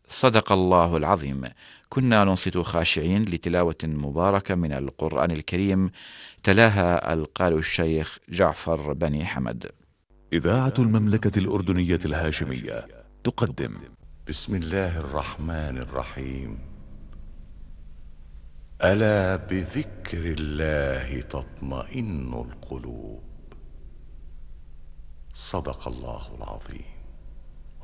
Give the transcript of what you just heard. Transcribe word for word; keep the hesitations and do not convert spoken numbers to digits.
صدق الله العظيم. كنا ننصت خاشعين لتلاوة مباركة من القرآن الكريم، تلاها القارئ الشيخ جعفر بني حمد. إذاعة المملكة الأردنية الهاشمية تقدم. بسم الله الرحمن الرحيم. ألا بذكر الله تطمئن القلوب. صدق الله العظيم.